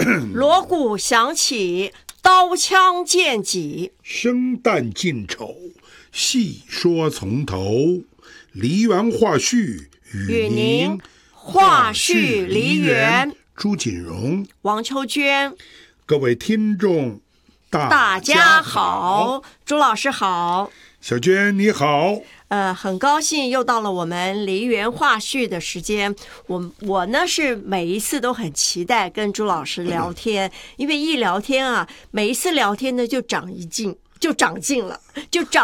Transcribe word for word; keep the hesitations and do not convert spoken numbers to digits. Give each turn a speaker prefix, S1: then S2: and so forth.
S1: 锣鼓响起，刀枪剑戟，
S2: 生旦净丑，细说从头。梨园话序与您
S1: 话序梨园。
S2: 朱锦荣、
S1: 王秋娟，
S2: 各位听众大
S1: 大家好，朱老师好，
S2: 小娟你好。
S1: 呃，很高兴又到了我们梨园话序的时间。我我呢是每一次都很期待跟朱老师聊天，因为一聊天啊，每一次聊天呢就长一劲，就长进了，就长